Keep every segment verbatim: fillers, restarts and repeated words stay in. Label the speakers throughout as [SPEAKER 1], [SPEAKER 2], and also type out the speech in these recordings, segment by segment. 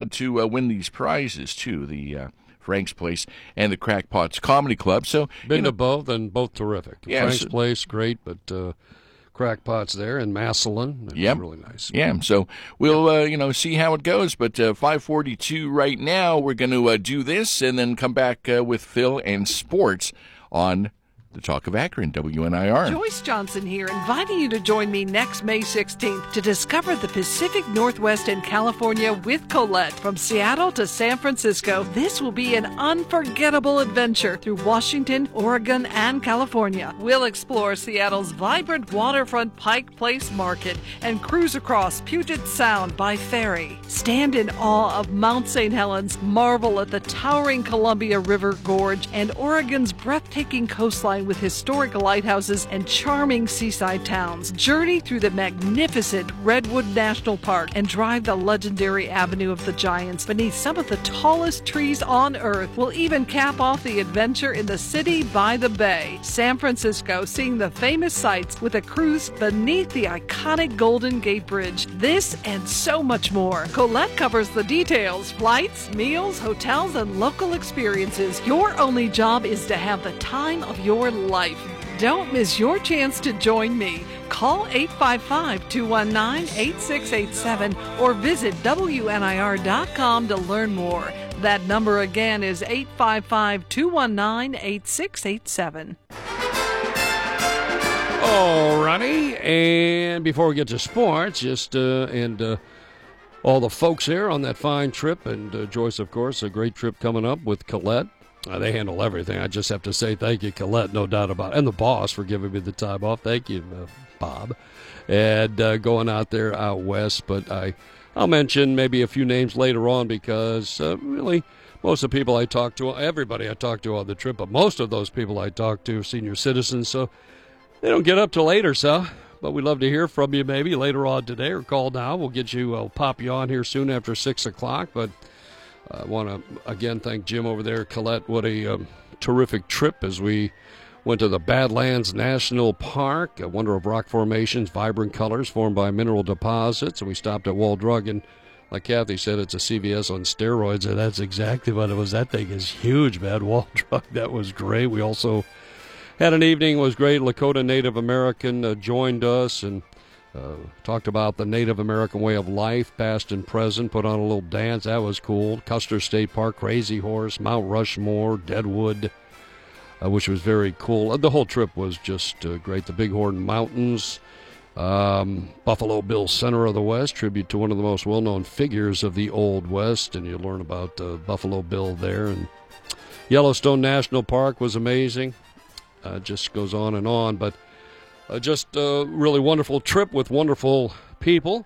[SPEAKER 1] allowed to uh, win these prizes, too, the uh, Frank's Place and the Crackpots Comedy Club. So
[SPEAKER 2] Been
[SPEAKER 1] you know,
[SPEAKER 2] to both, and both terrific.
[SPEAKER 1] Yeah,
[SPEAKER 2] Frank's
[SPEAKER 1] so,
[SPEAKER 2] Place, great, but uh, Crackpots there in Massillon,
[SPEAKER 1] yep.
[SPEAKER 2] really nice.
[SPEAKER 1] Yeah, so we'll, uh, you know, see how it goes. But uh, five forty-two right now, we're going to uh, do this and then come back uh, with Phil and sports on The Talk of Akron, W N I R.
[SPEAKER 3] Joyce Johnson here, inviting you to join me next May sixteenth to discover the Pacific Northwest and California with Colette. From Seattle to San Francisco, this will be an unforgettable adventure through Washington, Oregon, and California. We'll explore Seattle's vibrant waterfront Pike Place Market and cruise across Puget Sound by ferry. Stand in awe of Mount Saint Helens, marvel at the towering Columbia River Gorge, and Oregon's breathtaking coastline with historic lighthouses and charming seaside towns. Journey through the magnificent Redwood National Park and drive the legendary Avenue of the Giants beneath some of the tallest trees on Earth. We'll even cap off the adventure in the city by the bay. San Francisco, seeing the famous sights with a cruise beneath the iconic Golden Gate Bridge. This and so much more. Colette covers the details: flights, meals, hotels, and local experiences. Your only job is to have the time of your life. Don't miss your chance to join me. Call eight five five, two one nine, eight six eight seven or visit W N I R dot com to learn more. That number again is eight five five, two one nine, eight six eight seven.
[SPEAKER 2] Alrighty, and before we get to sports, just uh, and uh, all the folks there on that fine trip, and uh, Joyce, of course, a great trip coming up with Colette. Uh, they handle everything. I just have to say thank you, Colette, no doubt about it. And the boss for giving me the time off. Thank you, uh, Bob. And uh, going out there out west. But I, I'll mention maybe a few names later on because uh, really most of the people I talked to, everybody I talked to on the trip, but most of those people I talked to are senior citizens, so they don't get up till later, so. But we'd love to hear from you maybe later on today or call now. We'll get you, I'll pop you on here soon after six o'clock, but I want to, again, thank Jim over there, Colette. What a um, terrific trip as we went to the Badlands National Park, a wonder of rock formations, vibrant colors formed by mineral deposits. And we stopped at Wall Drug, and like Kathy said, it's a C V S on steroids, and that's exactly what it was. That thing is huge, man. Wall Drug, that was great. We also had an evening, it was great. Lakota Native American uh, joined us, and Uh, talked about the Native American way of life, past and present, put on a little dance. That was cool. Custer State Park, Crazy Horse, Mount Rushmore, Deadwood, uh, which was very cool. Uh, the whole trip was just uh, great. The Bighorn Mountains, um, Buffalo Bill Center of the West, tribute to one of the most well-known figures of the Old West, and you learn about uh, Buffalo Bill there. And Yellowstone National Park was amazing. Uh, just goes on and on, but Uh, just a really wonderful trip with wonderful people,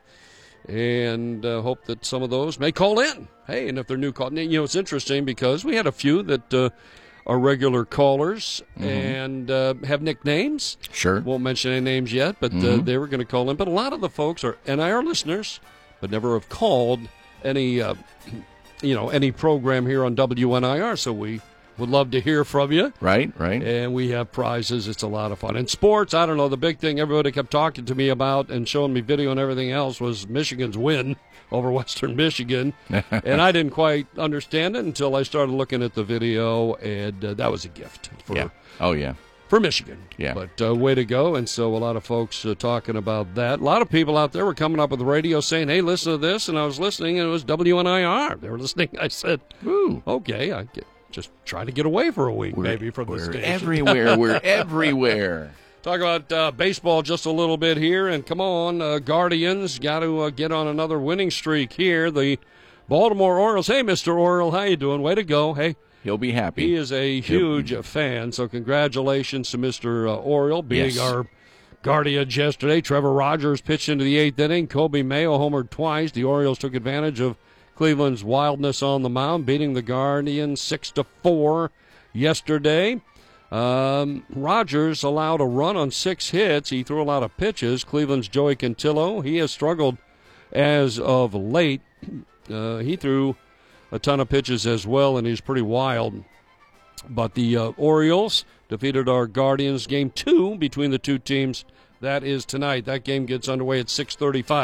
[SPEAKER 2] and uh, hope that some of those may call in. Hey, and if they're new, call. You know, it's interesting because we had a few that uh, are regular callers mm-hmm. and uh, have nicknames.
[SPEAKER 1] Sure.
[SPEAKER 2] Won't mention any names yet, but mm-hmm. uh, they were going to call in. But a lot of the folks are N I R listeners, but never have called any, uh, you know, any program here on W N I R. So we would love to hear from you.
[SPEAKER 1] Right, right.
[SPEAKER 2] And we have prizes. It's a lot of fun. And sports, I don't know, the big thing everybody kept talking to me about and showing me video and everything else was Michigan's win over Western Michigan. And I didn't quite understand it until I started looking at the video, and uh, that was a gift. For,
[SPEAKER 1] yeah. Oh, yeah.
[SPEAKER 2] For Michigan.
[SPEAKER 1] Yeah.
[SPEAKER 2] But uh, way to go. And so a lot of folks uh, talking about that. A lot of people out there were coming up with the radio saying, hey, listen to this. And I was listening, and it was W N I R. They were listening. I said, ooh, okay, I get just try to get away for a week,
[SPEAKER 1] we're,
[SPEAKER 2] maybe, from the
[SPEAKER 1] we're
[SPEAKER 2] station.
[SPEAKER 1] Everywhere. We're everywhere.
[SPEAKER 2] Talk about uh, baseball just a little bit here. And come on, uh, Guardians got to uh, get on another winning streak here. The Baltimore Orioles. Hey, Mister Oriole, how you doing? Way to go. Hey.
[SPEAKER 1] He'll be happy.
[SPEAKER 2] He is a huge He'll... fan, so congratulations to Mister Uh, Oriole beating
[SPEAKER 1] yes.
[SPEAKER 2] our Guardians yesterday. Trevor Rogers pitched into the eighth inning. Kobe Mayo homered twice. The Orioles took advantage of Cleveland's wildness on the mound, beating the Guardians six to four yesterday. Um, Rogers allowed a run on six hits. He threw a lot of pitches. Cleveland's Joey Cantillo, he has struggled as of late. Uh, he threw a ton of pitches as well, and he's pretty wild. But the uh, Orioles defeated our Guardians. Game two between the two teams, that is tonight. That game gets underway at six thirty-five.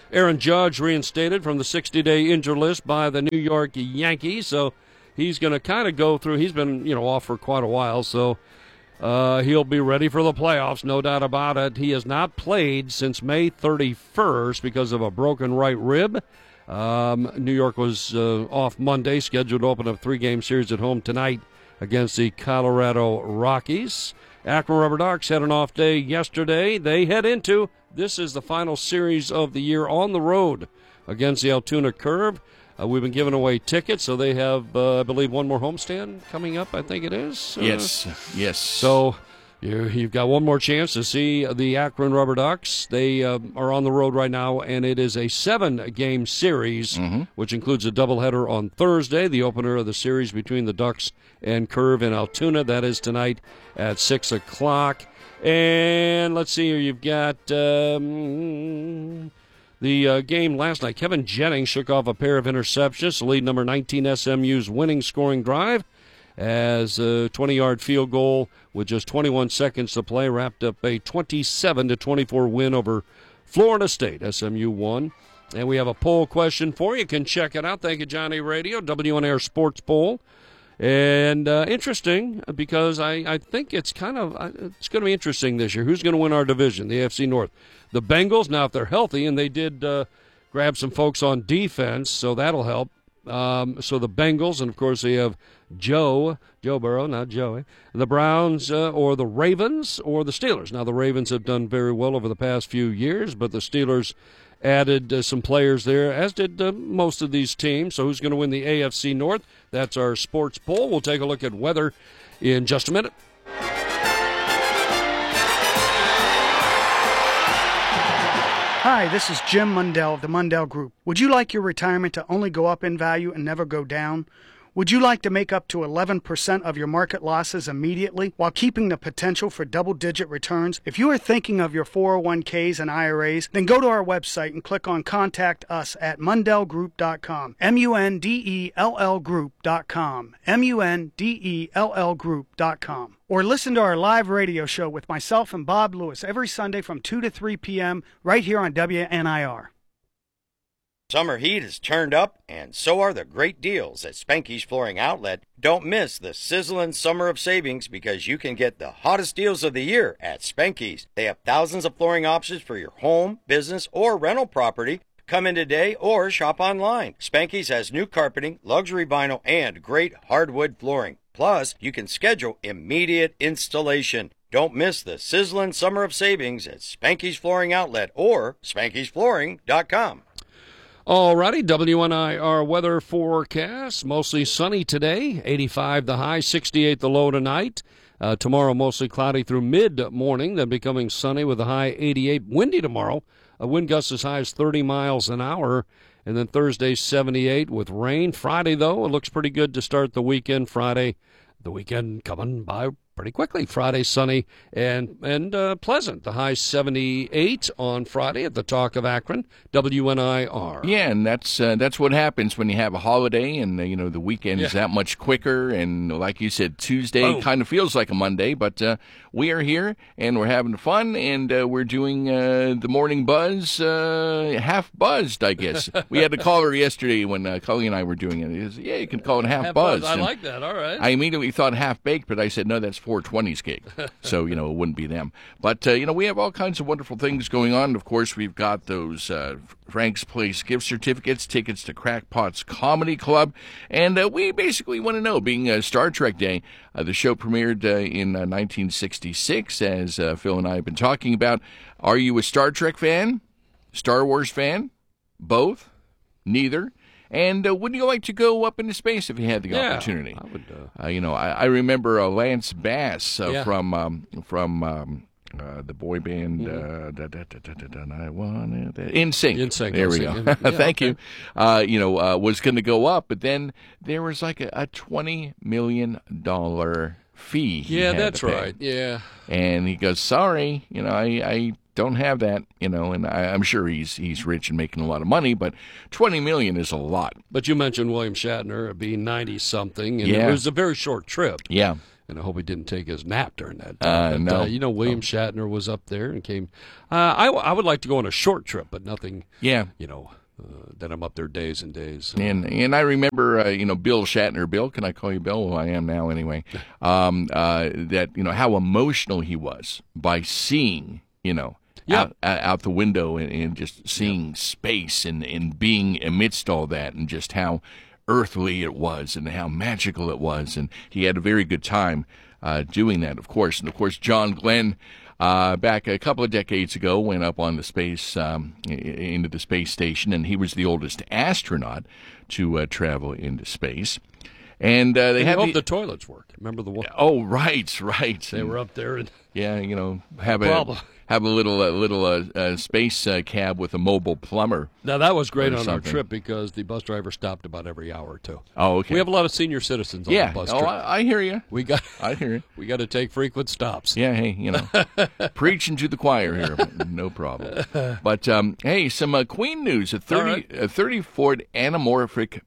[SPEAKER 2] Aaron Judge reinstated from the sixty-day injured list by the New York Yankees, so he's going to kind of go through. He's been, you know, off for quite a while, so uh, he'll be ready for the playoffs, no doubt about it. He has not played since May thirty-first because of a broken right rib. Um, New York was uh, off Monday, scheduled to open a three-game series at home tonight against the Colorado Rockies. Akron Rubber Ducks had an off day yesterday. They head into, this is the final series of the year on the road against the Altoona Curve. Uh, we've been giving away tickets, so they have, uh, I believe, one more homestand coming up, I think it is. Uh,
[SPEAKER 1] yes, yes.
[SPEAKER 2] So you, you've got one more chance to see the Akron Rubber Ducks. They uh, are on the road right now, and it is a seven-game series, mm-hmm. which includes a doubleheader on Thursday, the opener of the series between the Ducks and Curve in Altoona. That is tonight at six o'clock. And let's see here, you've got um, the uh, game last night. Kevin Jennings shook off a pair of interceptions to lead number nineteen S M U's winning scoring drive as a twenty-yard field goal with just twenty-one seconds to play wrapped up a twenty-seven to twenty-four win over Florida State. S M U won. And we have a poll question for you. You can check it out. Thank you, Johnny Radio, W N R Sports Poll. And uh, interesting because I, I think it's kind of uh, it's going to be interesting this year. Who's going to win our division, the A F C North? The Bengals, now if they're healthy, and they did uh, grab some folks on defense, so that'll help. Um, so the Bengals, and of course they have Joe, Joe Burrow, not Joey, the Browns uh, or the Ravens or the Steelers. Now the Ravens have done very well over the past few years, but the Steelers added uh, some players there, as did uh, most of these teams. So who's going to win the A F C North? That's our sports poll. We'll take a look at weather in just a minute.
[SPEAKER 4] Hi, this is Jim Mundell of the Mundell Group. Would you like your retirement to only go up in value and never go down? Would you like to make up to eleven percent of your market losses immediately while keeping the potential for double-digit returns? If you are thinking of your four oh one k's and I R As, then go to our website and click on Contact Us at mundell group dot com. M U N D E L L group dot com. M U N D E L L group dot com. Or listen to our live radio show with myself and Bob Lewis every Sunday from two to three p.m. right here on W N I R.
[SPEAKER 5] Summer heat is turned up, and so are the great deals at Spanky's Flooring Outlet. Don't miss the sizzling summer of savings because you can get the hottest deals of the year at Spanky's. They have thousands of flooring options for your home, business, or rental property. Come in today or shop online. Spanky's has new carpeting, luxury vinyl, and great hardwood flooring. Plus, you can schedule immediate installation. Don't miss the sizzling summer of savings at Spanky's Flooring Outlet or spankys flooring dot com.
[SPEAKER 2] Alrighty, W N I R weather forecast. Mostly sunny today, eighty-five the high, sixty-eight the low tonight. Uh, tomorrow mostly cloudy through mid-morning, then becoming sunny with a high eighty-eight. Windy tomorrow, a wind gust as high as thirty miles an hour. And then Thursday, seventy-eight with rain. Friday, though, it looks pretty good to start the weekend. Friday, the weekend coming by pretty quickly. Friday, sunny and and uh, pleasant. The high seventy-eight on Friday at the Talk of Akron, W N I R.
[SPEAKER 1] Yeah, and that's uh, that's what happens when you have a holiday, and uh, you know the weekend
[SPEAKER 2] yeah.
[SPEAKER 1] is that much quicker. And like you said, Tuesday
[SPEAKER 2] Boom.
[SPEAKER 1] kind of feels like a Monday, but uh, we are here and we're having fun, and uh, we're doing uh, the morning buzz, uh, half buzzed, I guess. We had a caller yesterday when uh, Cully and I were doing it. He said, yeah, you can call it half,
[SPEAKER 2] half
[SPEAKER 1] buzzed.
[SPEAKER 2] buzz. I
[SPEAKER 1] and
[SPEAKER 2] like that. All right.
[SPEAKER 1] I immediately thought half baked, but I said no, that's four twenty's cake. So, you know, it wouldn't be them. But, uh, you know, we have all kinds of wonderful things going on. Of course, we've got those uh, Frank's Place gift certificates, tickets to Crackpot's Comedy Club. And uh, we basically want to know, being uh, Star Trek Day, uh, the show premiered uh, in uh, nineteen sixty-six, as uh, Phil and I have been talking about. Are you a Star Trek fan? Star Wars fan? Both? Neither? And uh, wouldn't you like to go up into space if you had the
[SPEAKER 2] yeah,
[SPEAKER 1] opportunity?
[SPEAKER 2] I would. Uh...
[SPEAKER 1] Uh, you know, I, I remember uh, Lance Bass uh,
[SPEAKER 2] yeah.
[SPEAKER 1] from um, from um, uh, the boy band. Uh, da, da, da, da, da, da, I wanted that. In Sync.
[SPEAKER 2] In Sync.
[SPEAKER 1] There we
[SPEAKER 2] In,
[SPEAKER 1] go.
[SPEAKER 2] yeah,
[SPEAKER 1] Thank
[SPEAKER 2] okay.
[SPEAKER 1] you. Uh, you know, uh, was going to go up, but then there was like a, a twenty million dollar fee. he
[SPEAKER 2] Yeah,
[SPEAKER 1] had
[SPEAKER 2] that's
[SPEAKER 1] to pay.
[SPEAKER 2] right. Yeah.
[SPEAKER 1] And he goes, "Sorry, you know, I." I don't have that, you know, and I, I'm sure he's he's rich and making a lot of money, but twenty million is a lot.
[SPEAKER 2] But you mentioned William Shatner being ninety something, and
[SPEAKER 1] Yeah.
[SPEAKER 2] it was a very short trip.
[SPEAKER 1] Yeah.
[SPEAKER 2] And I hope he didn't take his nap during that
[SPEAKER 1] Uh,
[SPEAKER 2] time. But,
[SPEAKER 1] no.
[SPEAKER 2] uh, you know, William
[SPEAKER 1] Oh.
[SPEAKER 2] Shatner was up there and came. Uh, I, I would like to go on a short trip, but nothing,
[SPEAKER 1] Yeah.
[SPEAKER 2] you know, uh, that I'm up there days and days.
[SPEAKER 1] And and I remember, uh, you know, Bill Shatner. Bill, can I call you Bill? Well, I am now anyway. Um, uh, that, you know, how emotional he was by seeing, you know,
[SPEAKER 2] Yeah.
[SPEAKER 1] out, uh, out the window and, and just seeing space and, and being amidst all that, and just how earthly it was and how magical it was. And he had a very good time uh, doing that, of course. And, of course, John Glenn, uh, back a couple of decades ago, went up on the space, um, i- into the space station, and he was the oldest astronaut to uh, travel into space. And uh, they
[SPEAKER 2] And
[SPEAKER 1] had
[SPEAKER 2] hope
[SPEAKER 1] the,
[SPEAKER 2] the toilets worked. Remember the one?
[SPEAKER 1] oh, right, right.
[SPEAKER 2] They were up there. And
[SPEAKER 1] Yeah, you know, have
[SPEAKER 2] Problem.
[SPEAKER 1] a have a little uh, little uh, uh, space uh, cab with a mobile plumber.
[SPEAKER 2] Now, that was great
[SPEAKER 1] Or
[SPEAKER 2] on our
[SPEAKER 1] something.
[SPEAKER 2] trip because the bus driver stopped about every hour or two.
[SPEAKER 1] Oh, okay.
[SPEAKER 2] We have a lot of senior citizens on
[SPEAKER 1] yeah.
[SPEAKER 2] the bus
[SPEAKER 1] Oh,
[SPEAKER 2] trip.
[SPEAKER 1] I, I hear you.
[SPEAKER 2] we got
[SPEAKER 1] I hear you.
[SPEAKER 2] we got to take frequent stops.
[SPEAKER 1] Yeah, hey, you know, preaching to the choir here, no problem. But um, hey, some uh, Queen news: a thirty,
[SPEAKER 2] right.
[SPEAKER 1] a thirty Ford anamorphic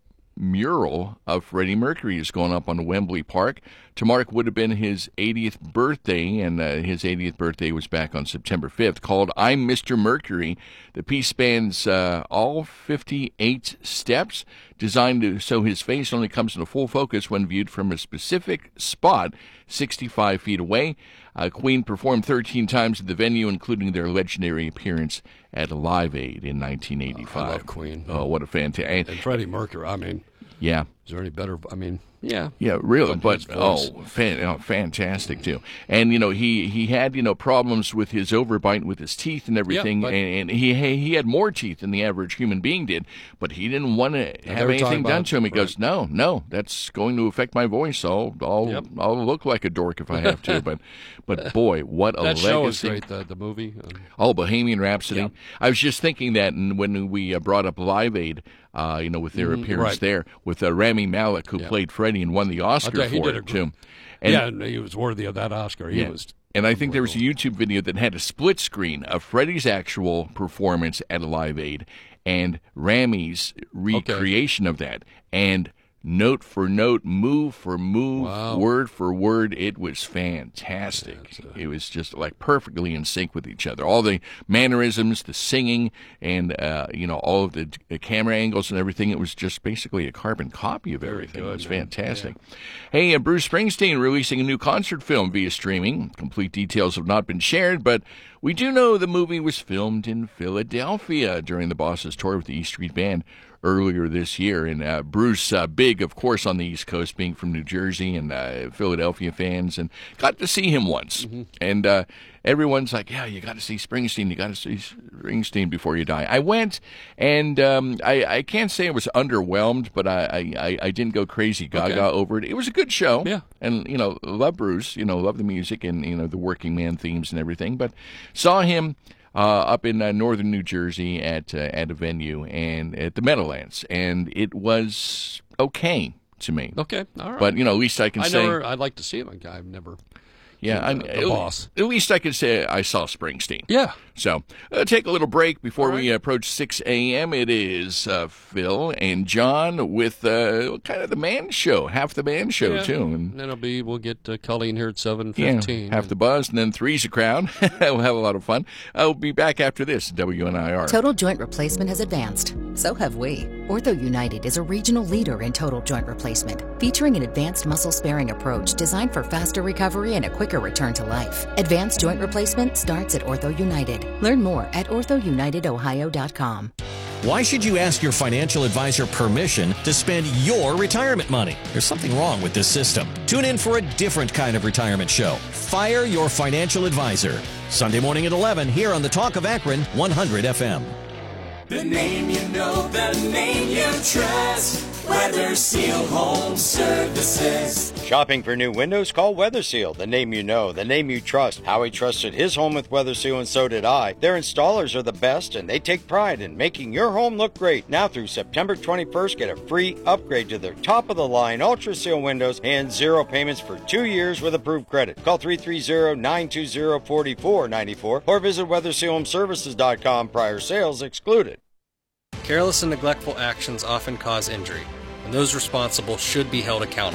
[SPEAKER 1] mural of Freddie Mercury is going up on Wembley Park to mark would have been his eightieth birthday, and uh, his eightieth birthday was back on September fifth. Called "I'm Mister Mercury," the piece spans uh, all fifty-eight steps, designed to, so his face only comes into full focus when viewed from a specific spot sixty-five feet away. Uh, Queen performed thirteen times at the venue, including their legendary appearance at Live Aid in nineteen eighty-five.
[SPEAKER 2] I love Queen.
[SPEAKER 1] Oh, what a fantastic!
[SPEAKER 2] And Freddie Mercury, I mean,
[SPEAKER 1] Yeah,
[SPEAKER 2] is there any better? I mean, yeah.
[SPEAKER 1] yeah, really,
[SPEAKER 2] But
[SPEAKER 1] but
[SPEAKER 2] his voice.
[SPEAKER 1] oh, fan, oh, fantastic too. And you know, he he had you know problems with his overbite with his teeth and everything,
[SPEAKER 2] but-
[SPEAKER 1] and, and he he had more teeth than the average human being did, but he didn't want to have
[SPEAKER 2] were talking
[SPEAKER 1] anything done
[SPEAKER 2] about-
[SPEAKER 1] to him. He
[SPEAKER 2] right.
[SPEAKER 1] goes, no, no, that's going to affect my voice. I'll I'll
[SPEAKER 2] Yep.
[SPEAKER 1] I'll look like a dork if I have to, but but boy, what a
[SPEAKER 2] That show is
[SPEAKER 1] legacy!
[SPEAKER 2] great, the, the movie. Um,
[SPEAKER 1] Oh, Bohemian Rhapsody.
[SPEAKER 2] Yep.
[SPEAKER 1] I was just thinking that, and when we uh, brought up Live Aid, uh, you know, with their appearance
[SPEAKER 2] Mm-hmm. right.
[SPEAKER 1] there, with uh, Rami Malek, who
[SPEAKER 2] Yeah.
[SPEAKER 1] played Freddie and won the Oscar
[SPEAKER 2] tell you, he
[SPEAKER 1] for
[SPEAKER 2] did a
[SPEAKER 1] it,
[SPEAKER 2] gr-
[SPEAKER 1] too. And,
[SPEAKER 2] yeah, and he was worthy of that Oscar. He
[SPEAKER 1] yeah.
[SPEAKER 2] was.
[SPEAKER 1] And I think there was a YouTube video that had a split screen of Freddie's actual performance at a Live Aid and Rami's recreation of that. And note for note, move for move,
[SPEAKER 2] Wow.
[SPEAKER 1] word for word, it was fantastic. It was just like perfectly in sync with each other. All the mannerisms, the singing, and uh, you know, all of the, the camera angles and everything. It was just basically a carbon copy of everything.
[SPEAKER 2] good,
[SPEAKER 1] it was
[SPEAKER 2] man.
[SPEAKER 1] fantastic. Hey, uh, Bruce Springsteen releasing a new concert film via streaming. Complete details have not been shared, but we do know the movie was filmed in Philadelphia during the Boss's tour with the E Street Band earlier this year. And uh, Bruce, uh, big, of course, on the East Coast, being from New Jersey, and uh, Philadelphia fans, and got to see him once.
[SPEAKER 2] Mm-hmm.
[SPEAKER 1] And uh, everyone's like, yeah, you got to see Springsteen. You got to see Springsteen before you die. I went, and um, I, I can't say I was underwhelmed, but I, I, I didn't go crazy gaga
[SPEAKER 2] Okay.
[SPEAKER 1] over it. It was a good show.
[SPEAKER 2] Yeah.
[SPEAKER 1] And, you know, love Bruce, you know, love the music and, you know, the working man themes and everything. But saw him uh, up in uh, northern New Jersey at uh, at a venue and at the Meadowlands, and it was okay to me.
[SPEAKER 2] Okay, all right.
[SPEAKER 1] But, you know, at least I can
[SPEAKER 2] I
[SPEAKER 1] say.
[SPEAKER 2] never. I'd like to see him. I've never.
[SPEAKER 1] Yeah,
[SPEAKER 2] the-
[SPEAKER 1] I'm,
[SPEAKER 2] the
[SPEAKER 1] at,
[SPEAKER 2] boss.
[SPEAKER 1] At least I could say I saw Springsteen.
[SPEAKER 2] Yeah.
[SPEAKER 1] So, uh, take a little break before
[SPEAKER 2] All right.
[SPEAKER 1] we approach six a.m. It is uh, Phil and John with uh, kind of the man show, half the man show,
[SPEAKER 2] Yeah.
[SPEAKER 1] too. And
[SPEAKER 2] And then it'll be. We'll get uh, Colleen here at seven
[SPEAKER 1] yeah,
[SPEAKER 2] fifteen.
[SPEAKER 1] half the buzz, and then three's a crowd. We'll have a lot of fun. I'll be back after this, W N I R.
[SPEAKER 6] Total joint replacement has advanced. So have we. Ortho United is a regional leader in total joint replacement, featuring an advanced muscle-sparing approach designed for faster recovery and a quicker return to life. Advanced joint replacement starts at Ortho United. Learn more at ortho united ohio dot com.
[SPEAKER 7] Why should you ask your financial advisor permission to spend your retirement money? There's something wrong with this system. Tune in for a different kind of retirement show. Fire Your Financial Advisor. Sunday morning at eleven here on the Talk of Akron one hundred F M.
[SPEAKER 8] The name you know, the name you trust. Weather Seal Home Services.
[SPEAKER 5] Shopping for new windows? Call Weather Seal, the name you know, the name you trust. Howie trusted his home with Weather Seal, and so did I. Their installers are the best, and they take pride in making your home look great. Now through September twenty-first, get a free upgrade to their top-of-the-line Ultra Seal windows and zero payments for two years with approved credit. Call three three zero, nine two zero, four four nine four or visit weather seal home services dot com. Prior sales excluded.
[SPEAKER 9] Careless and neglectful actions often cause injury, and those responsible should be held accountable.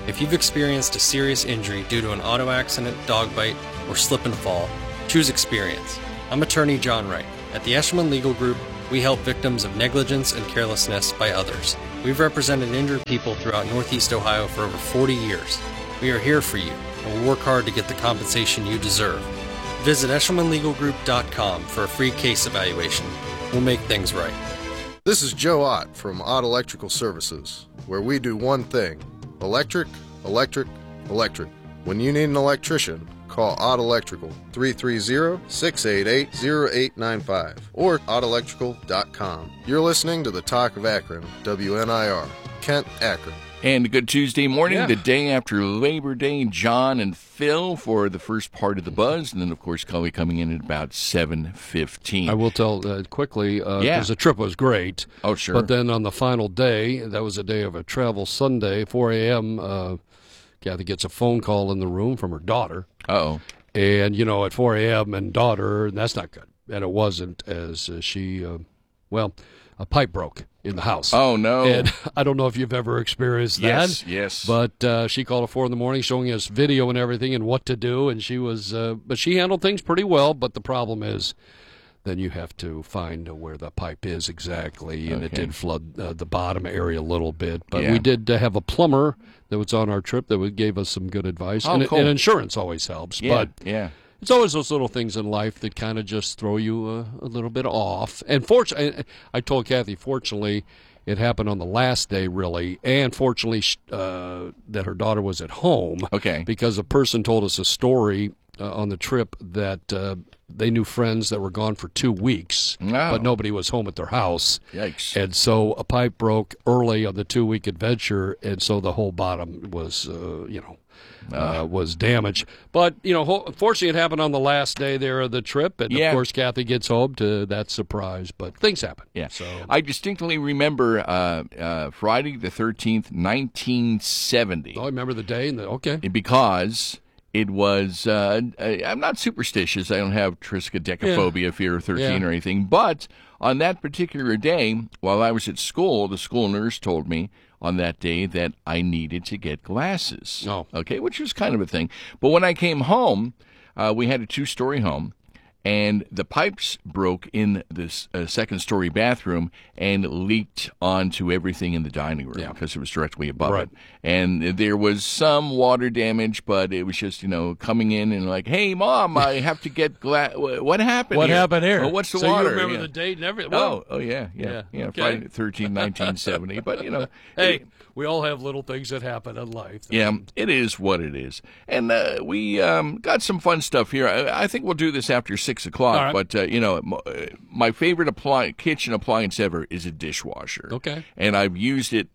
[SPEAKER 9] If you've experienced a serious injury due to an auto accident, dog bite, or slip and fall, choose experience. I'm attorney John Wright. At the Eshelman Legal Group, we help victims of negligence and carelessness by others. We've represented injured people throughout Northeast Ohio for over forty years. We are here for you, and we'll work hard to get the compensation you deserve. Visit eshelman legal group dot com for a free case evaluation. We'll make things right.
[SPEAKER 10] This is Joe Ott from Ott Electrical Services, where we do one thing: electric, electric, electric. When you need an electrician, call Ott Electrical, three three zero, six eight eight, zero eight nine five, or ott electrical dot com. You're listening to the Talk of Akron, W N I R, Kent, Akron.
[SPEAKER 1] And a good Tuesday morning,
[SPEAKER 2] Yeah.
[SPEAKER 1] the day after Labor Day, John and Phil for the first part of the buzz, and then, of course, Cully coming in at about seven fifteen.
[SPEAKER 2] I will tell uh, quickly, because
[SPEAKER 1] Yeah.
[SPEAKER 2] the trip was great.
[SPEAKER 1] Oh, sure.
[SPEAKER 2] But then on the final day, that was a day of a travel Sunday, four a.m., uh, Kathy gets a phone call in the room from her daughter.
[SPEAKER 1] Uh-oh.
[SPEAKER 2] And, you know, at four a.m. and daughter, and that's not good. And it wasn't, as uh, she, uh, well, a pipe broke in the house.
[SPEAKER 1] Oh, no.
[SPEAKER 2] And I don't know if you've ever experienced that.
[SPEAKER 1] Yes, yes.
[SPEAKER 2] But uh, she called at four in the morning showing us video and everything and what to do. And she was, uh, but she handled things pretty well. But the problem is then you have to find where the pipe is exactly. And it
[SPEAKER 1] Okay.
[SPEAKER 2] did flood uh, the bottom area a little bit. But
[SPEAKER 1] Yeah.
[SPEAKER 2] we did uh, have a plumber that was on our trip that would- gave us some good advice.
[SPEAKER 1] Oh,
[SPEAKER 2] and,
[SPEAKER 1] cool.
[SPEAKER 2] and insurance always helps.
[SPEAKER 1] Yeah,
[SPEAKER 2] But
[SPEAKER 1] yeah.
[SPEAKER 2] it's always those little things in life that kind of just throw you a, a little bit off. And fortunately, I told Kathy, fortunately, it happened on the last day, really, and fortunately sh- uh, that her daughter was at home.
[SPEAKER 1] Okay.
[SPEAKER 2] Because a person told us a story uh, on the trip that uh, they knew friends that were gone for two weeks,
[SPEAKER 1] No.
[SPEAKER 2] but nobody was home at their house.
[SPEAKER 1] Yikes.
[SPEAKER 2] And so a pipe broke early on the two-week adventure, and so the whole bottom was, uh, you know, uh, was damaged. But, you know, ho- fortunately it happened on the last day there of the trip, and,
[SPEAKER 1] Yeah.
[SPEAKER 2] of course, Kathy gets home to that surprise. But things happen.
[SPEAKER 1] Yeah.
[SPEAKER 2] So
[SPEAKER 1] I distinctly remember uh, uh, Friday the thirteenth, nineteen seventy.
[SPEAKER 2] oh, I remember the day, and the, okay.
[SPEAKER 1] Because it was, uh, I- I'm not superstitious. I don't have triskaidekaphobia, fear of thirteen
[SPEAKER 2] Yeah.
[SPEAKER 1] or anything. But on that particular day, while I was at school, the school nurse told me on that day that I needed to get glasses.
[SPEAKER 2] Oh.
[SPEAKER 1] Okay, which was kind of a thing. But when I came home, uh, we had a two-story home, and the pipes broke in this uh, second-story bathroom and leaked onto everything in the dining room
[SPEAKER 2] Yeah.
[SPEAKER 1] because it was directly above
[SPEAKER 2] Right.
[SPEAKER 1] it. And there was some water damage, but it was just, you know, coming in and like, hey, Mom, I have to get glass. What happened
[SPEAKER 2] What
[SPEAKER 1] here?
[SPEAKER 2] happened here?
[SPEAKER 1] Well, what's the
[SPEAKER 2] so
[SPEAKER 1] water?
[SPEAKER 2] you remember
[SPEAKER 1] Yeah.
[SPEAKER 2] the date and everything?
[SPEAKER 1] Oh, oh yeah, yeah,
[SPEAKER 2] Yeah,
[SPEAKER 1] yeah.
[SPEAKER 2] okay.
[SPEAKER 1] Friday the thirteenth, nineteen seventy. But, you know.
[SPEAKER 2] Hey,
[SPEAKER 1] it-
[SPEAKER 2] we all have little things that happen in life.
[SPEAKER 1] yeah, it is what it is. And uh, we um, got some fun stuff here. I, I think we'll do this after six o'clock.
[SPEAKER 2] All right.
[SPEAKER 1] But, uh, you know, m- uh, my favorite appli- kitchen appliance ever is a dishwasher.
[SPEAKER 2] Okay.
[SPEAKER 1] And I've used it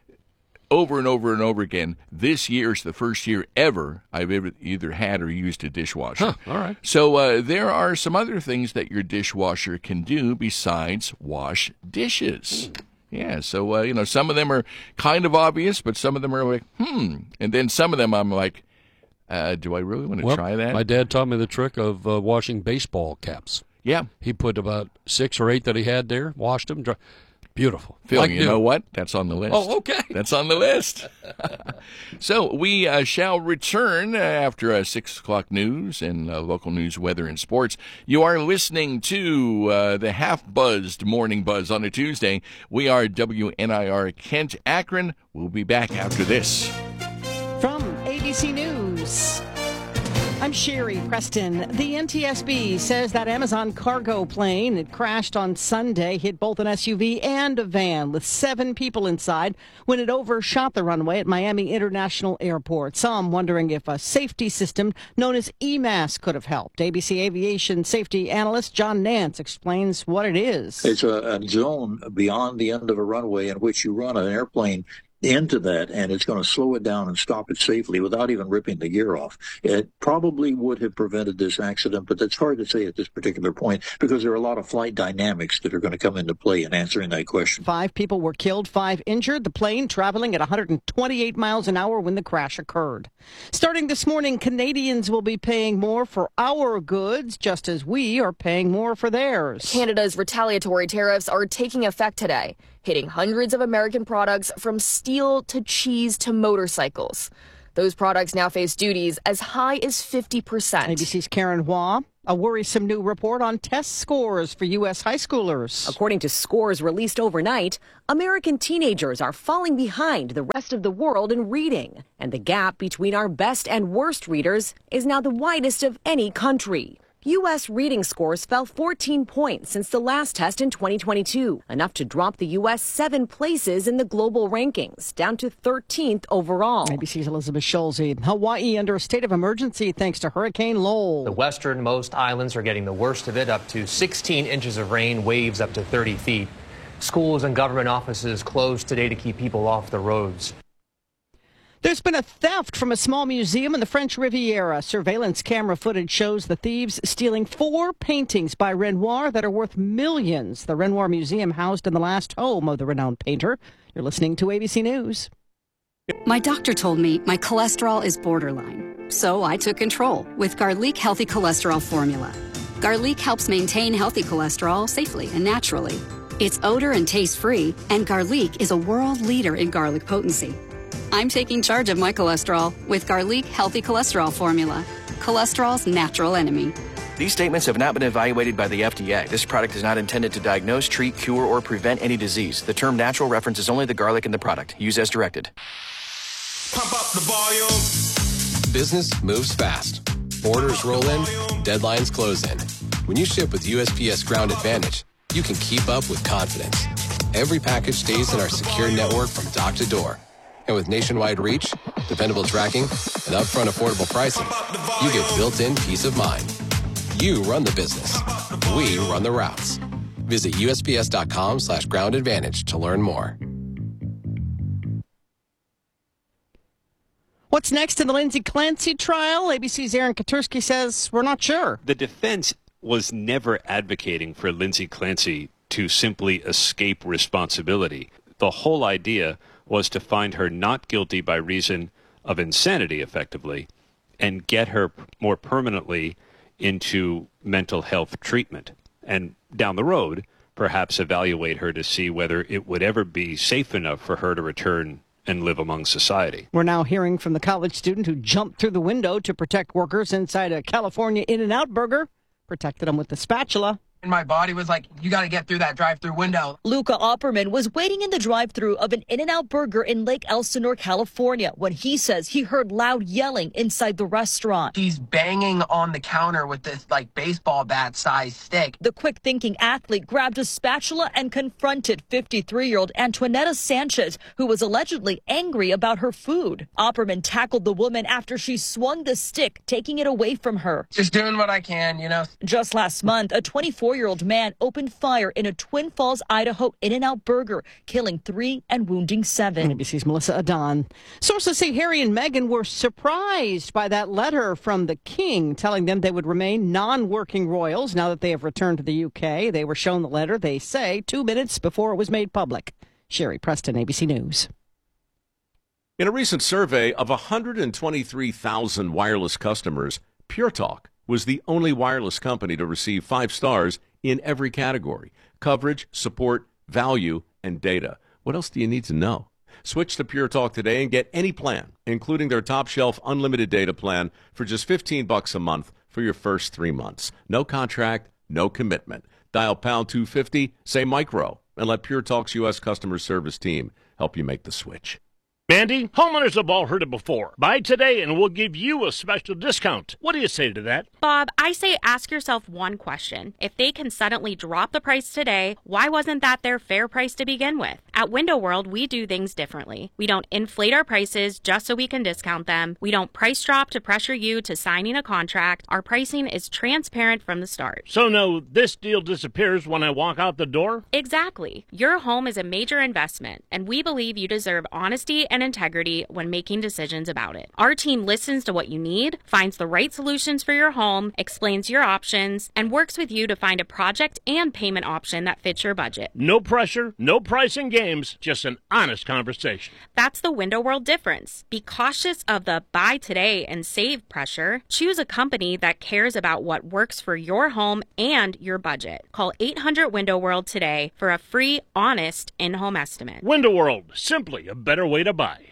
[SPEAKER 1] over and over and over again. This year is the first year ever I've ever either had or used a dishwasher.
[SPEAKER 2] Huh, all right.
[SPEAKER 1] So uh, there are some other things that your dishwasher can do besides wash dishes. Yeah, so, uh, you know, some of them are kind of obvious, but some of them are like, hmm. And then some of them I'm like, uh, do I really want to
[SPEAKER 2] Well,
[SPEAKER 1] try that?
[SPEAKER 2] my dad taught me the trick of uh, washing baseball caps.
[SPEAKER 1] yeah.
[SPEAKER 2] He put about six or eight that he had there, washed them. Dry. Beautiful.
[SPEAKER 1] Phil,
[SPEAKER 2] Like
[SPEAKER 1] you
[SPEAKER 2] new.
[SPEAKER 1] know what? That's on the list.
[SPEAKER 2] Oh, okay.
[SPEAKER 1] That's on the list. So we uh, shall return uh, after uh, six o'clock news and uh, local news, weather, and sports. You are listening to uh, the half-buzzed Morning Buzz on a Tuesday. We are W N I R Kent Akron. We'll be back after this.
[SPEAKER 11] From A B C News, I'm Sherry Preston. The N T S B says that Amazon cargo plane that crashed on Sunday hit both an S U V and a van with seven people inside when it overshot the runway at Miami International Airport. Some wondering if a safety system known as E M A S could have helped. A B C aviation safety analyst John Nance explains what it is.
[SPEAKER 12] It's a, a zone beyond the end of a runway in which you run an airplane into that, and it's going to slow it down and stop it safely without even ripping the gear off. It probably would have prevented this accident, but that's hard to say at this particular point because there are a lot of flight dynamics that are going to come into play in answering that question.
[SPEAKER 11] Five people were killed, five injured. The plane traveling at one hundred twenty-eight miles an hour when the crash occurred. Starting this morning, Canadians will be paying more for our goods, just as we are paying more for theirs.
[SPEAKER 13] Canada's retaliatory tariffs are taking effect today. hitting hundreds of American products from steel to cheese to motorcycles. Those products now face duties as high as fifty percent.
[SPEAKER 11] A B C's Karen Hua. A worrisome new report on test scores for U S high schoolers.
[SPEAKER 14] According to scores released overnight, American teenagers are falling behind the rest of the world in reading. And the gap between our best and worst readers is now the widest of any country. U S reading scores fell fourteen points since the last test in twenty twenty-two, enough to drop the U S seven places in the global rankings, down to thirteenth overall.
[SPEAKER 11] A B C's Elizabeth Schulze. Hawaii under a state of emergency thanks to Hurricane Lowell.
[SPEAKER 15] The westernmost islands are getting the worst of it, up to sixteen inches of rain, waves up to thirty feet. Schools and government offices closed today to keep people off the roads.
[SPEAKER 11] There's been a theft from a small museum in the French Riviera. Surveillance camera footage shows the thieves stealing four paintings by Renoir that are worth millions. The Renoir Museum housed in the last home of the renowned painter. You're listening to A B C News.
[SPEAKER 16] My doctor told me my cholesterol is borderline, so I took control with Garlic Healthy Cholesterol Formula. Garlic helps maintain healthy cholesterol safely and naturally. It's odor and taste-free, and Garlic is a world leader in garlic potency. I'm taking charge of my cholesterol with Garlic Healthy Cholesterol Formula, cholesterol's natural enemy.
[SPEAKER 17] These statements have not been evaluated by the F D A. This product is not intended to diagnose, treat, cure, or prevent any disease. The term natural references only the garlic in the product. Use as directed.
[SPEAKER 18] Pump up the volume. Business moves fast. Orders roll in, deadlines close in. When you ship with U S P S Ground Advantage, you can keep up with confidence. Every package stays in our secure network from dock to door. And with nationwide reach, dependable tracking, and upfront affordable pricing, you get built-in peace of mind. You run the business. We run the routes. Visit U S P S dot com slash ground advantage to learn more.
[SPEAKER 11] What's next in the Lindsay Clancy trial? A B C's Aaron Katursky says we're not sure.
[SPEAKER 19] The defense was never advocating for Lindsay Clancy to simply escape responsibility. The whole idea was to find her not guilty by reason of insanity, effectively, and get her more permanently into mental health treatment. And down the road, perhaps evaluate her to see whether it would ever be safe enough for her to return and live among society.
[SPEAKER 11] We're now hearing from the college student who jumped through the window to protect workers inside a California In-N-Out burger, protected them with the spatula.
[SPEAKER 20] And my body was like, you got to get through that drive-through window.
[SPEAKER 21] Luca Opperman was waiting in the drive-through of an In-N-Out burger in Lake Elsinore, California, when he says he heard loud yelling inside the restaurant.
[SPEAKER 20] He's banging on the counter with this, like, baseball bat-sized stick.
[SPEAKER 21] The quick-thinking athlete grabbed a spatula and confronted fifty-three-year-old Antoinetta Sanchez, who was allegedly angry about her food. Opperman tackled the woman after she swung the stick, taking it away from her.
[SPEAKER 20] Just doing what I can, you know.
[SPEAKER 21] Just last month, a twenty-four-year-old man opened fire in a Twin Falls, Idaho In-N-Out burger, killing three and wounding seven.
[SPEAKER 11] A B C's Melissa Adon. Sources say Harry and Meghan were surprised by that letter from the king telling them they would remain non-working royals now that they have returned to the U K. They were shown the letter, they say, two minutes before it was made public. Sherry Preston, A B C News.
[SPEAKER 22] In a recent survey of one hundred twenty-three thousand wireless customers, Pure Talk was the only wireless company to receive five stars in every category: coverage, support, value, and data. What else do you need to know? Switch to Pure Talk today and get any plan, including their top shelf unlimited data plan, for just fifteen bucks a month for your first three months. No contract, no commitment. Dial pound two fifty, say micro, and let Pure Talk's U S customer service team help you make the switch.
[SPEAKER 23] Mandy, homeowners have all heard it before. Buy today and we'll give you a special discount. What do you say to that?
[SPEAKER 24] Bob, I say ask yourself one question. If they can suddenly drop the price today, why wasn't that their fair price to begin with? At Window World, we do things differently. We don't inflate our prices just so we can discount them. We don't price drop to pressure you to signing a contract. Our pricing is transparent from the start.
[SPEAKER 23] So no, this deal disappears when I walk out the door?
[SPEAKER 24] Exactly. Your home is a major investment, and we believe you deserve honesty and integrity when making decisions about it. Our team listens to what you need, finds the right solutions for your home, explains your options, and works with you to find a project and payment option that fits your budget.
[SPEAKER 23] No pressure, no pricing game. games, just an honest conversation.
[SPEAKER 24] That's the Window World difference. Be cautious of the buy today and save pressure. Choose a company that cares about what works for your home and your budget. Call eight hundred Window World today for a free, honest in-home estimate.
[SPEAKER 23] Window World, simply a better way to buy.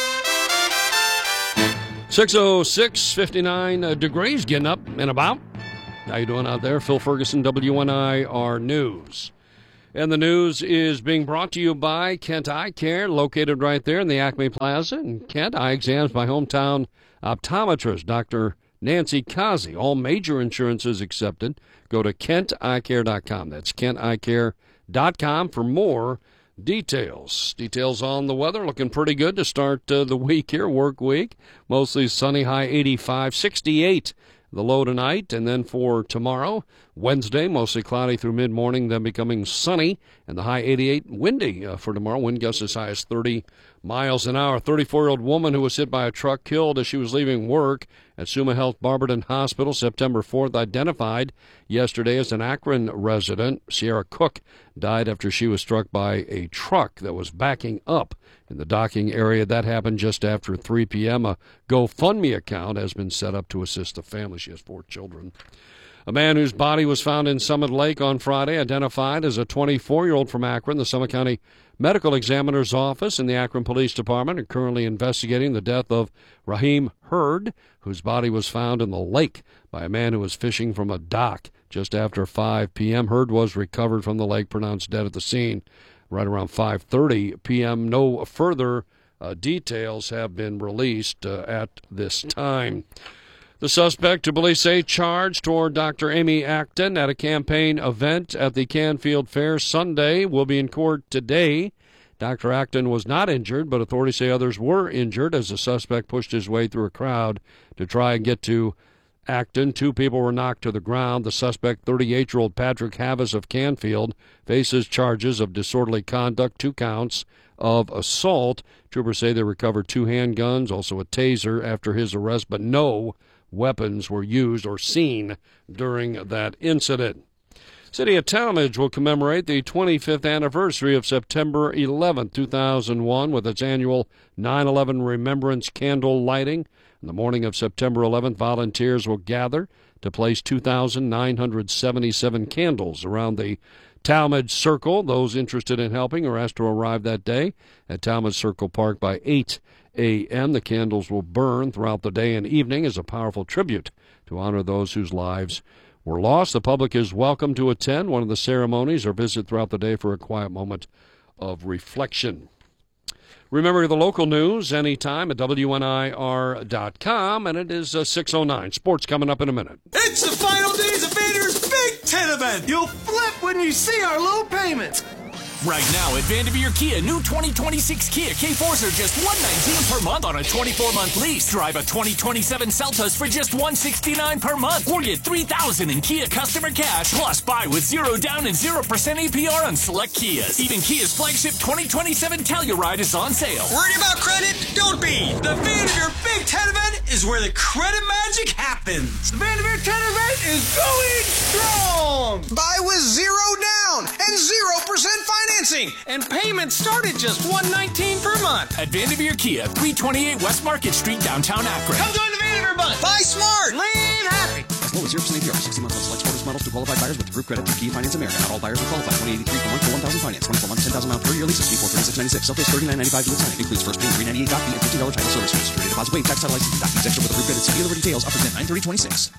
[SPEAKER 2] six oh six, fifty-nine uh, degrees, getting up and about. How you doing out there? Phil Ferguson, W N I R News. And the news is being brought to you by Kent Eye Care, located right there in the Acme Plaza. And Kent Eye Exams by hometown optometrist, Doctor Nancy Kazi. All major insurances accepted. Go to kent eye care dot com. That's kent eye care dot com for more details. Details on the weather. Looking pretty good to start uh, the week here, work week. Mostly sunny, high eighty-five, sixty-eight the low tonight. And then for tomorrow, Wednesday, mostly cloudy through mid-morning, then becoming sunny, and the high eighty-eight, windy uh, for tomorrow. Wind gusts as high as thirty miles an hour. thirty-four-year-old woman who was hit by a truck killed as she was leaving work at Summa Health Barberton Hospital September fourth, identified yesterday as an Akron resident. Sierra Cook died after she was struck by a truck that was backing up in the docking area. That happened just after three p.m. A GoFundMe account has been set up to assist the family. She has four children. A man whose body was found in Summit Lake on Friday, identified as a twenty-four-year-old from Akron. The Summit County Medical Examiner's Office and the Akron Police Department are currently investigating the death of Raheem Hurd, whose body was found in the lake by a man who was fishing from a dock just after five p.m. Hurd was recovered from the lake, pronounced dead at the scene right around five thirty p.m. No further uh, details have been released uh, at this time. The suspect, who police say charged toward Doctor Amy Acton at a campaign event at the Canfield Fair Sunday, will be in court today. Doctor Acton was not injured, but authorities say others were injured as the suspect pushed his way through a crowd to try and get to Acton. Two people were knocked to the ground. The suspect, thirty-eight-year-old Patrick Havas of Canfield, faces charges of disorderly conduct, two counts of assault. Troopers say they recovered two handguns, also a taser after his arrest, but no weapons were used or seen during that incident. City of Talmadge will commemorate the twenty-fifth anniversary of September eleventh, two thousand one, with its annual nine eleven Remembrance Candle Lighting. On the morning of September eleventh, volunteers will gather to place two thousand nine hundred seventy-seven candles around the Talmadge Circle. Those interested in helping are asked to arrive that day at Talmadge Circle Park by eight a.m. The candles will burn throughout the day and evening as a powerful tribute to honor those whose lives were lost. The public is welcome to attend one of the ceremonies or visit throughout the day for a quiet moment of reflection. Remember the local news anytime at W N I R dot com, and it is uh, six oh nine. Sports coming up in a minute.
[SPEAKER 8] It's the final days of Vader's Big Ten event. You'll flip when you see our low payments.
[SPEAKER 3] Right now at Vanderveer Kia, new twenty twenty-six Kia K fours are just one hundred nineteen dollars per month on a twenty-four month lease. Drive a twenty twenty-seven Seltos for just one hundred sixty-nine dollars per month. Or get three thousand dollars in Kia customer cash. Plus, buy with zero down and zero percent A P R on select Kias. Even Kia's flagship twenty twenty-seven Telluride is on sale.
[SPEAKER 8] Worried about credit? Don't be. The Vanderveer Big Ten event is where the credit magic happens. The Vanderveer Ten event is going strong. Buy with zero down and zero percent financing. And payments start at just one hundred nineteen dollars per month.
[SPEAKER 3] At Vanderveer Kia, three twenty-eight West Market Street, downtown Akron.
[SPEAKER 8] Come join the Vanderveer Bunch. Buy smart. Live happy.
[SPEAKER 4] As low as zero percent A P R, sixty months on select sports models to qualified buyers with approved credit through Kia Finance America. Not all buyers are qualified. twenty eighty-three per month for one thousand finance. twenty-four months, ten thousand miles per year leases. Before thirty-six ninety-six. Self-pay thirty-nine ninety-five dual signing. Includes first paying three ninety-eight doc fee and fifteen dollars title service fee. Security deposit waived. Tax title license. Doc fees extra with approved credit. See dealer details. Offers at nine thirty twenty-six.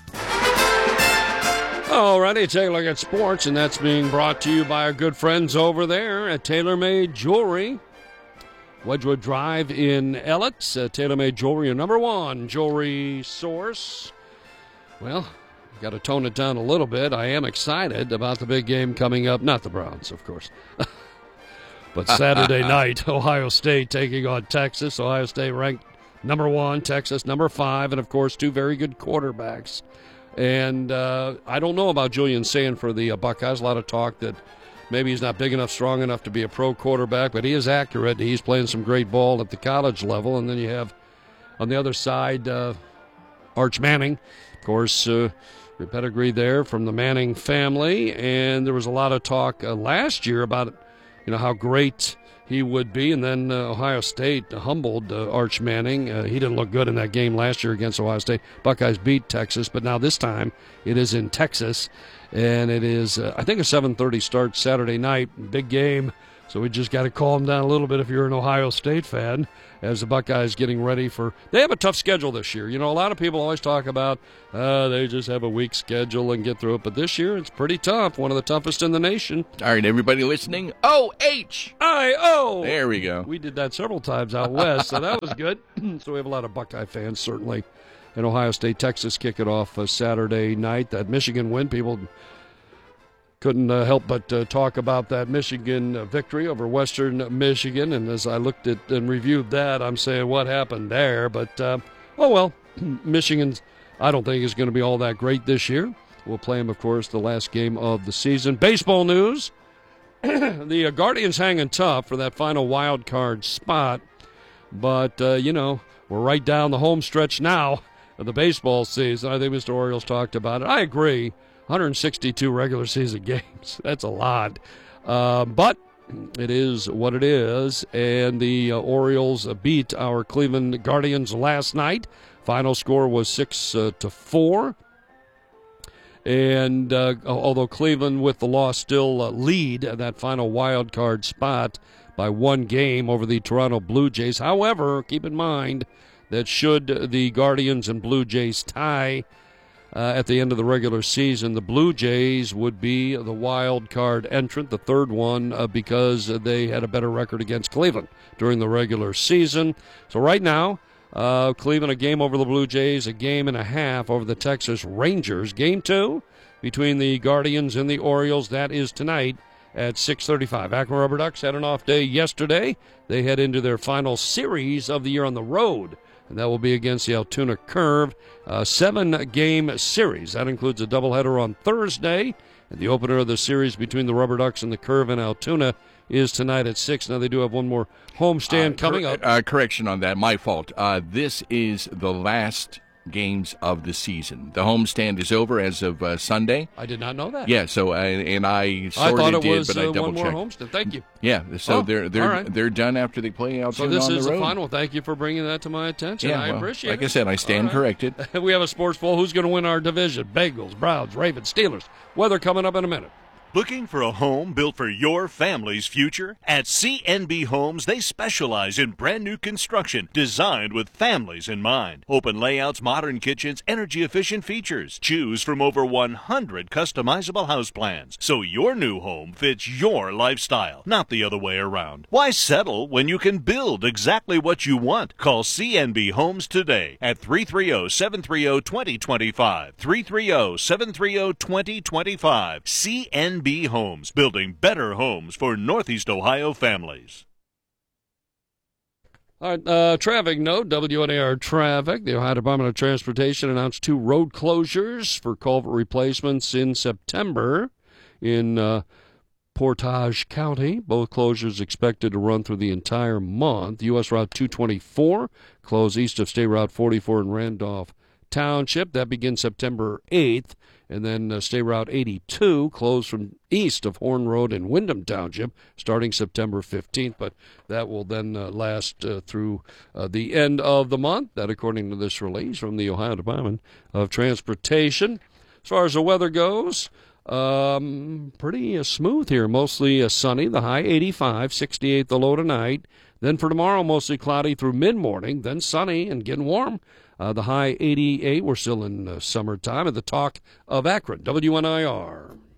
[SPEAKER 2] All righty, take a look at sports, and that's being brought to you by our good friends over there at TaylorMade Jewelry. Wedgwood Drive in Elletts. Uh, TaylorMade Jewelry, your number one jewelry source. Well, got to tone it down a little bit. I am excited about the big game coming up. Not the Browns, of course. But Saturday night, Ohio State taking on Texas. Ohio State ranked number one, Texas number five, and, of course, two very good quarterbacks. And uh, I don't know about Julian Sand for the uh, Buckeyes. A lot of talk that maybe he's not big enough, strong enough to be a pro quarterback, but he is accurate. He's playing some great ball at the college level. And then you have, on the other side, uh, Arch Manning, of course, uh, pedigree there from the Manning family. And there was a lot of talk uh, last year about, you know, how great he would be. And then uh, Ohio State humbled uh, Arch Manning. Uh, he didn't look good in that game last year against Ohio State. Buckeyes beat Texas, but now this time it is in Texas. And it is, uh, I think, a seven thirty start Saturday night. Big game. So we just got to calm down a little bit if you're an Ohio State fan, as the Buckeyes getting ready for – they have a tough schedule this year. You know, a lot of people always talk about uh, they just have a weak schedule and get through it. But this year it's pretty tough, one of the toughest in the nation.
[SPEAKER 1] All right, everybody listening, O H
[SPEAKER 2] I O.
[SPEAKER 1] There we go.
[SPEAKER 2] We did that several times out west, so that was good. So we have a lot of Buckeye fans, certainly. And Ohio State, Texas kick it off uh, Saturday night. That Michigan win, people – couldn't uh, help but uh, talk about that Michigan uh, victory over Western Michigan. And as I looked at and reviewed that, I'm saying, what happened there? But, uh, oh, well, Michigan's, I don't think is going to be all that great this year. We'll play them, of course, the last game of the season. Baseball news. The uh, Guardians hanging tough for that final wild card spot. But, uh, you know, we're right down the home stretch now of the baseball season. I think Mister Orioles talked about it. I agree. one hundred sixty-two regular season games. That's a lot. Uh, but it is what it is. And the uh, Orioles uh, beat our Cleveland Guardians last night. Final score was six uh, to four. And uh, although Cleveland with the loss still uh, lead that final wild card spot by one game over the Toronto Blue Jays. However, keep in mind that should the Guardians and Blue Jays tie Uh, at the end of the regular season, the Blue Jays would be the wild card entrant, the third one, uh, because they had a better record against Cleveland during the regular season. So right now, uh, Cleveland a game over the Blue Jays, a game and a half over the Texas Rangers. Game two between the Guardians and the Orioles, that is tonight at six thirty-five. Akron Rubber Ducks had an off day yesterday. They head into their final series of the year on the road. And that will be against the Altoona Curve. A seven-game series. That includes a doubleheader on Thursday. And the opener of the series between the Rubber Ducks and the Curve and Altoona is tonight at six. Now they do have one more homestand uh, coming
[SPEAKER 1] cor-
[SPEAKER 2] up.
[SPEAKER 1] Uh, correction on that. My fault. Uh, this is the last games of the season. The homestand is over as of uh, Sunday.
[SPEAKER 2] I did not know that.
[SPEAKER 1] Yeah, so uh, and I sort
[SPEAKER 2] I thought
[SPEAKER 1] of
[SPEAKER 2] it
[SPEAKER 1] did,
[SPEAKER 2] was,
[SPEAKER 1] but I
[SPEAKER 2] uh,
[SPEAKER 1] double
[SPEAKER 2] one more
[SPEAKER 1] checked.
[SPEAKER 2] homestand. Thank you.
[SPEAKER 1] Yeah, so
[SPEAKER 2] oh,
[SPEAKER 1] they're they're
[SPEAKER 2] right.
[SPEAKER 1] they're done after they play out.
[SPEAKER 2] So this
[SPEAKER 1] on
[SPEAKER 2] is
[SPEAKER 1] the,
[SPEAKER 2] the
[SPEAKER 1] road.
[SPEAKER 2] final. Thank you for bringing that to my attention.
[SPEAKER 1] Yeah,
[SPEAKER 2] I
[SPEAKER 1] well,
[SPEAKER 2] appreciate
[SPEAKER 1] like
[SPEAKER 2] it.
[SPEAKER 1] Like I said, I stand
[SPEAKER 2] right.
[SPEAKER 1] corrected.
[SPEAKER 2] We have a sports poll. Who's going to win our division? Bengals, Browns, Ravens, Steelers. Weather coming up in a minute.
[SPEAKER 5] Looking for a home built for your family's future? At C N B Homes, they specialize in brand new construction designed with families in mind. Open layouts, modern kitchens, energy-efficient features. Choose from over one hundred customizable house plans, so your new home fits your lifestyle, not the other way around. Why settle when you can build exactly what you want? Call C N B Homes today at three three zero, seven three zero, two zero two five. three three zero, seven three zero, two zero two five. C N B Homes, building better homes for Northeast Ohio families.
[SPEAKER 2] All right, uh, traffic note, W N A R traffic. The Ohio Department of Transportation announced two road closures for culvert replacements in September in uh, Portage County. Both closures expected to run through the entire month. U S Route two twenty-four closed east of State Route forty-four in Randolph Township. That begins September eighth. And then uh, State Route eighty-two closed from east of Horn Road in Wyndham Township starting September fifteenth. But that will then uh, last uh, through uh, the end of the month. That according to this release from the Ohio Department of Transportation. As far as the weather goes, um, pretty uh, smooth here. Mostly uh, sunny. The high eighty-five, sixty-eight the low tonight. Then for tomorrow, mostly cloudy through mid-morning. Then sunny and getting warm. Uh, the high eighty-eight. We're still in uh, summertime at the Talk of Akron, W N I R.